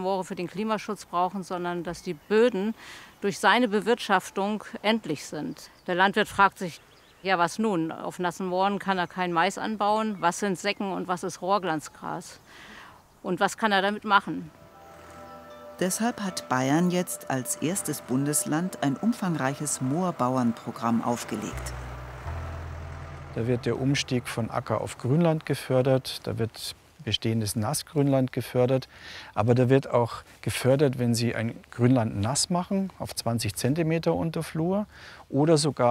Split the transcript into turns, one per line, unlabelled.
Moore für den Klimaschutz brauchen, sondern dass die Böden durch seine Bewirtschaftung endlich sind. Der Landwirt fragt sich, ja, was nun? Auf nassen Mooren kann er kein Mais anbauen. Was sind Secken und was ist Rohrglanzgras? Und was kann er damit machen?
Deshalb hat Bayern jetzt als erstes Bundesland ein umfangreiches Moorbauernprogramm aufgelegt.
Da wird der Umstieg von Acker auf Grünland gefördert, da wird bestehendes Nassgrünland gefördert, aber da wird auch gefördert, wenn Sie ein Grünland nass machen, auf 20 cm Unterflur oder sogar